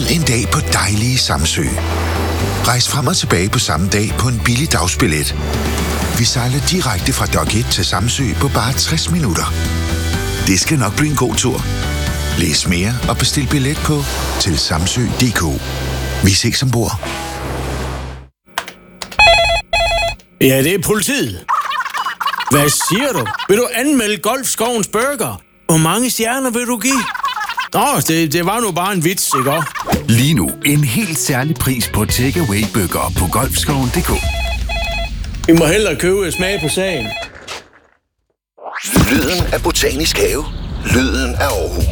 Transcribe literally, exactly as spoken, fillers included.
Nyd en dag på dejlige Samsø. Rejs frem og tilbage på samme dag på en billig dagsbillet. Vi sejler direkte fra Dock et til Samsø på bare tres minutter. Det skal nok blive en god tur. Læs mere og bestil billet på til samsø punktum d k. Vi ses ombord. Ja, det er politiet. Hvad siger du? Vil du anmelde Golfskovens Burger? Hvor mange stjerner vil du give? Nå, det, det var nu bare en vits, ikke også? Lige nu en helt særlig pris på takeaway-bøger på golfskoven punktum d k. I må hellere købe smag på sagen. Lyden af Botanisk Have. Lyden af Aarhus.